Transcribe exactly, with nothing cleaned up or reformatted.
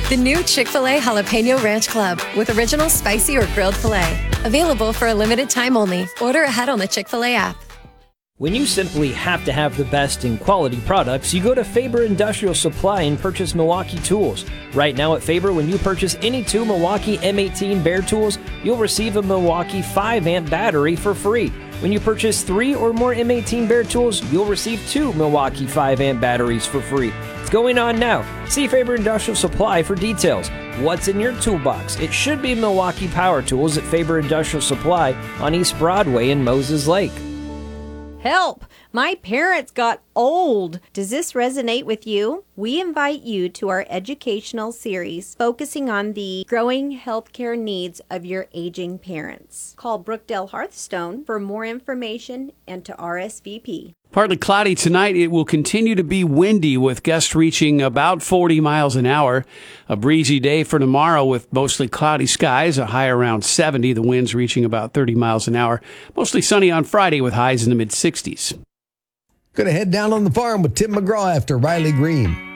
The new Chick-fil-A Jalapeno Ranch Club with original spicy or grilled filet. Available for a limited time only. Order ahead on the Chick-fil-A app. When you simply have to have the best in quality products, you go to Faber Industrial Supply and purchase Milwaukee tools. Right now at Faber, when you purchase any two Milwaukee M eighteen Bear tools, you'll receive a Milwaukee five amp battery for free. When you purchase three or more M eighteen Bear tools, you'll receive two Milwaukee five amp batteries for free. It's going on now. See Faber Industrial Supply for details. What's in your toolbox? It should be Milwaukee Power Tools at Faber Industrial Supply on East Broadway in Moses Lake. Help! My parents got old. Does this resonate with you? We invite you to our educational series focusing on the growing healthcare needs of your aging parents. Call Brookdale Hearthstone for more information and to R S V P. Partly cloudy tonight. It will continue to be windy with gusts reaching about forty miles an hour. A breezy day for tomorrow with mostly cloudy skies, a high around seventy. The winds reaching about thirty miles an hour. Mostly sunny on Friday with highs in the mid sixties. Going to head down on the farm with Tim McGraw after Riley Green.